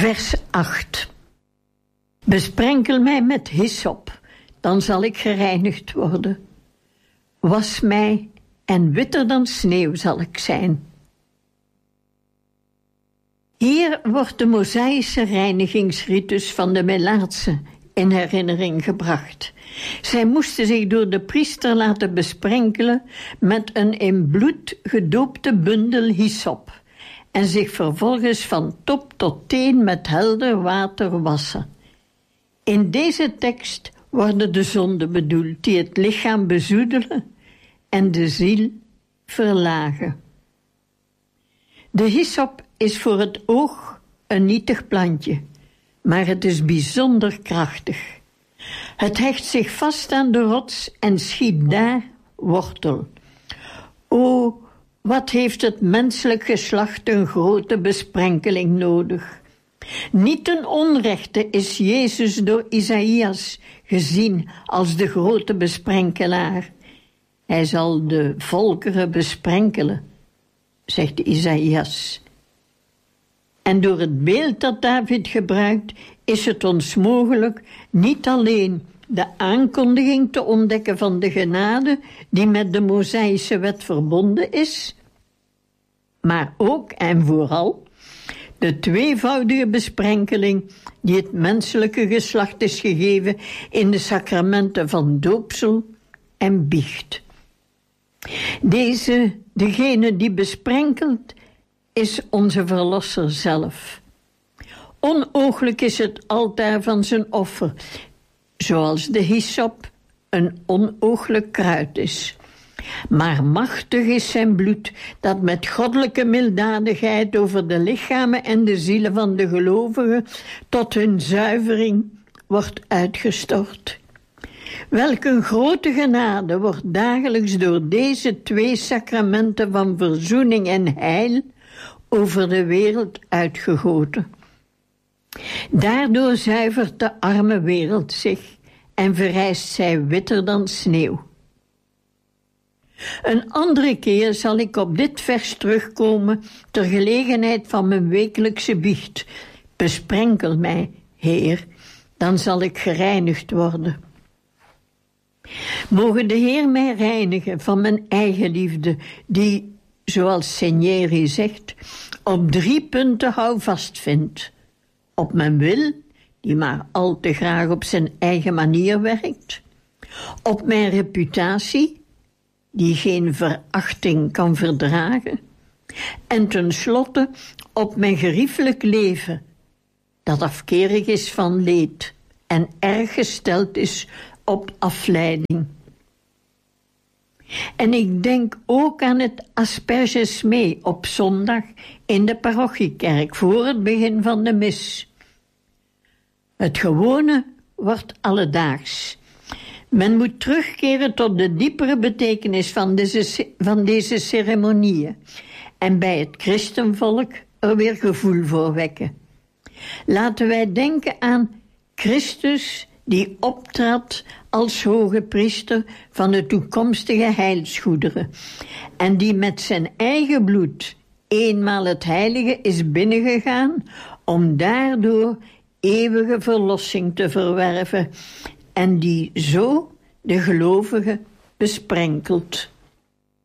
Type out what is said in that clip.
Vers 8. Besprenkel mij met hyssop, dan zal ik gereinigd worden. Was mij en witter dan sneeuw zal ik zijn. Hier wordt de Mosaïsche reinigingsritus van de Melaatsen in herinnering gebracht. Zij moesten zich door de priester laten besprenkelen met een in bloed gedoopte bundel hyssop en zich vervolgens van top tot teen met helder water wassen. In deze tekst worden de zonden bedoeld die het lichaam bezoedelen en de ziel verlagen. De hyssop is voor het oog een nietig plantje, maar het is bijzonder krachtig. Het hecht zich vast aan de rots en schiet daar wortel. O, wat heeft het menselijk geslacht een grote besprenkeling nodig. Niet ten onrechte is Jezus door Isaïas gezien als de grote besprenkelaar. Hij zal de volkeren besprenkelen, zegt Isaïas. En door het beeld dat David gebruikt, is het ons mogelijk niet alleen de aankondiging te ontdekken van de genade die met de Mosaïsche wet verbonden is, maar ook en vooral de tweevoudige besprenkeling die het menselijke geslacht is gegeven in de sacramenten van doopsel en biecht. Degene die besprenkelt, is onze Verlosser zelf. Onooglijk is het altaar van zijn offer, zoals de hyssop een onooglijk kruid is. Maar machtig is zijn bloed, dat met goddelijke milddadigheid over de lichamen en de zielen van de gelovigen tot hun zuivering wordt uitgestort. Welk een grote genade wordt dagelijks door deze twee sacramenten van verzoening en heil over de wereld uitgegoten. Daardoor zuivert de arme wereld zich en verrijst zij witter dan sneeuw. Een andere keer zal ik op dit vers terugkomen ter gelegenheid van mijn wekelijkse biecht. Besprenkel mij, Heer, dan zal ik gereinigd worden. Mogen de Heer mij reinigen van mijn eigenliefde, die, zoals Seigneur zegt, op 3 punten houvast vindt. Op mijn wil, die maar al te graag op zijn eigen manier werkt. Op mijn reputatie, die geen verachting kan verdragen. En tenslotte op mijn geriefelijk leven, dat afkerig is van leed en erg gesteld is op afleiding. En ik denk ook aan het asperges mee op zondag in de parochiekerk voor het begin van de mis. Het gewone wordt alledaags. Men moet terugkeren tot de diepere betekenis van deze ceremonieën en bij het christenvolk er weer gevoel voor wekken. Laten wij denken aan Christus die optrad als hoge priester van de toekomstige heilsgoederen en die met zijn eigen bloed eenmaal het heilige is binnengegaan om daardoor eeuwige verlossing te verwerven en die zo de gelovigen besprenkelt.